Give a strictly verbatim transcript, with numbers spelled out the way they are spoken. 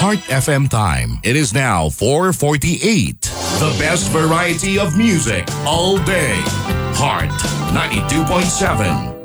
Heart F M time. It is now four forty-eight. The best variety of music all day. Heart ninety-two point seven.